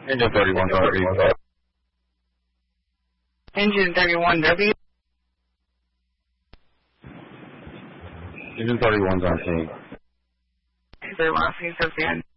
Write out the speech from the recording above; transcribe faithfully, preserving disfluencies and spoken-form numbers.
Engine thirty-one W. Engine thirty-one W. Engine thirty-one's on scene. thirty-one, please, again.